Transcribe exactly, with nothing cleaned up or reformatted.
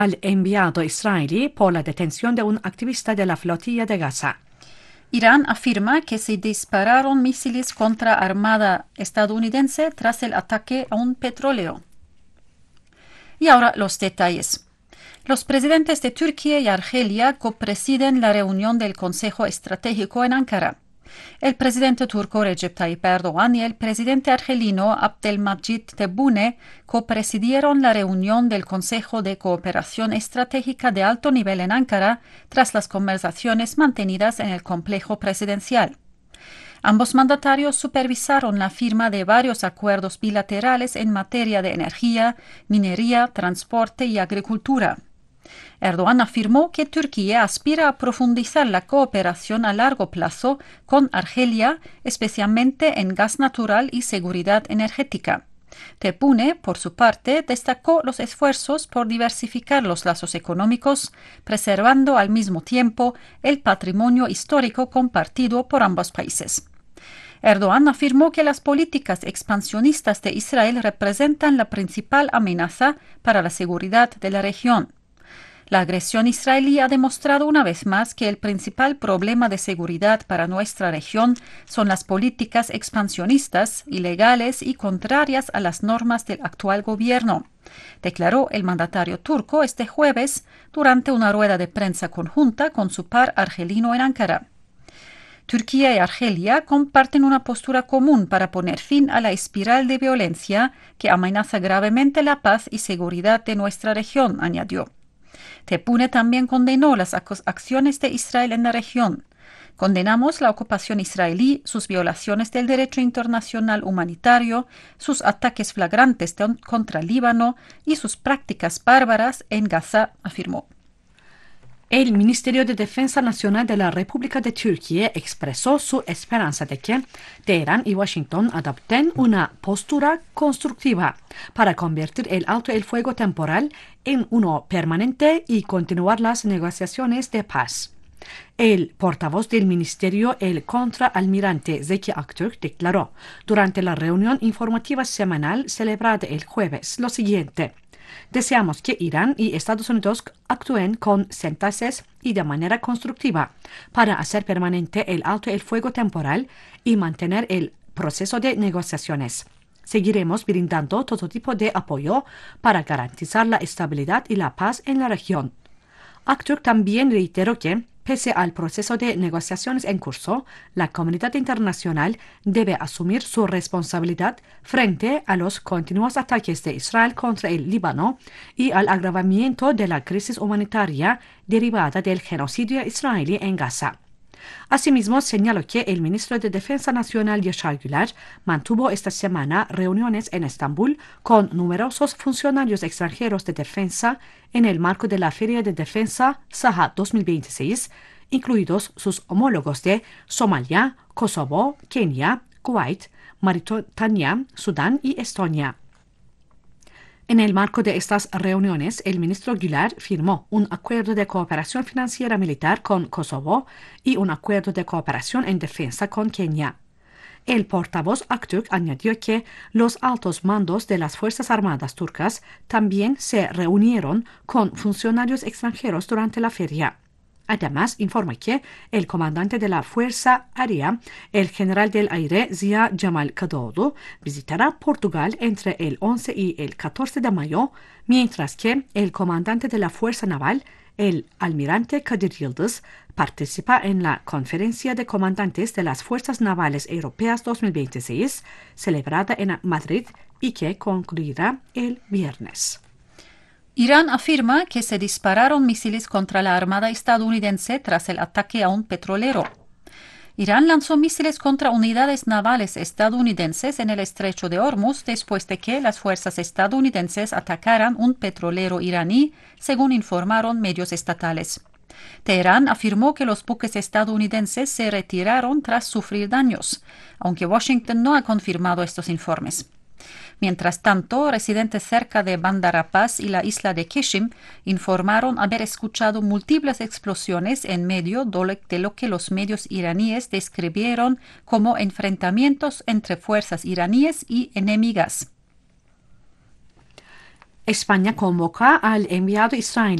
al enviado israelí por la detención de un activista de la flotilla de Gaza. Irán afirma que se dispararon misiles contra armada estadounidense tras el ataque a un petróleo. Y ahora los detalles. Los presidentes de Turquía y Argelia copresiden la reunión del Consejo Estratégico en Ankara. El presidente turco Recep Tayyip Erdogan y el presidente argelino Abdelmajid Tebboune copresidieron la reunión del Consejo de Cooperación Estratégica de alto nivel en Ankara tras las conversaciones mantenidas en el complejo presidencial. Ambos mandatarios supervisaron la firma de varios acuerdos bilaterales en materia de energía, minería, transporte y agricultura. Erdogan afirmó que Turquía aspira a profundizar la cooperación a largo plazo con Argelia, especialmente en gas natural y seguridad energética. Tebboune, por su parte, destacó los esfuerzos por diversificar los lazos económicos, preservando al mismo tiempo el patrimonio histórico compartido por ambos países. Erdogan afirmó que las políticas expansionistas de Israel representan la principal amenaza para la seguridad de la región. La agresión israelí ha demostrado una vez más que el principal problema de seguridad para nuestra región son las políticas expansionistas, ilegales y contrarias a las normas del actual gobierno, declaró el mandatario turco este jueves durante una rueda de prensa conjunta con su par argelino en Ankara. Turquía y Argelia comparten una postura común para poner fin a la espiral de violencia que amenaza gravemente la paz y seguridad de nuestra región, añadió. Tebboune también condenó las acciones de Israel en la región. Condenamos la ocupación israelí, sus violaciones del derecho internacional humanitario, sus ataques flagrantes contra Líbano y sus prácticas bárbaras en Gaza, afirmó. El Ministerio de Defensa Nacional de la República de Turquía expresó su esperanza de que Teherán y Washington adopten una postura constructiva para convertir el alto el fuego temporal en uno permanente y continuar las negociaciones de paz. El portavoz del ministerio, el contraalmirante Zeki Aktürk, declaró durante la reunión informativa semanal celebrada el jueves lo siguiente: deseamos que Irán y Estados Unidos actúen con sensatez y de manera constructiva para hacer permanente el alto el fuego temporal y mantener el proceso de negociaciones. Seguiremos brindando todo tipo de apoyo para garantizar la estabilidad y la paz en la región. Aktürk también reiteró que, pese al proceso de negociaciones en curso, la comunidad internacional debe asumir su responsabilidad frente a los continuos ataques de Israel contra el Líbano y al agravamiento de la crisis humanitaria derivada del genocidio israelí en Gaza. Asimismo, señaló que el ministro de Defensa Nacional, Yaşar Güler, mantuvo esta semana reuniones en Estambul con numerosos funcionarios extranjeros de defensa en el marco de la Feria de Defensa Saha dos mil veintiséis, incluidos sus homólogos de Somalia, Kosovo, Kenia, Kuwait, Mauritania, Sudán y Estonia. En el marco de estas reuniones, el ministro Güler firmó un acuerdo de cooperación financiera militar con Kosovo y un acuerdo de cooperación en defensa con Kenia. El portavoz Aktürk añadió que los altos mandos de las Fuerzas Armadas turcas también se reunieron con funcionarios extranjeros durante la feria. Además, informa que el comandante de la Fuerza Aérea, el general del aire Ziya Cemal Kılıçdaroğlu, visitará Portugal entre el once y el catorce de mayo, mientras que el comandante de la Fuerza Naval, el almirante Kadir Yıldız, participa en la Conferencia de Comandantes de las Fuerzas Navales Europeas dos mil veintiséis, celebrada en Madrid y que concluirá el viernes. Irán afirma que se dispararon misiles contra la Armada estadounidense tras el ataque a un petrolero. Irán lanzó misiles contra unidades navales estadounidenses en el estrecho de Hormuz después de que las fuerzas estadounidenses atacaran un petrolero iraní, según informaron medios estatales. Teherán afirmó que los buques estadounidenses se retiraron tras sufrir daños, aunque Washington no ha confirmado estos informes. Mientras tanto, residentes cerca de Bandar Abbas y la isla de Qishim informaron haber escuchado múltiples explosiones en medio de lo que los medios iraníes describieron como enfrentamientos entre fuerzas iraníes y enemigas. España convoca al enviado israelí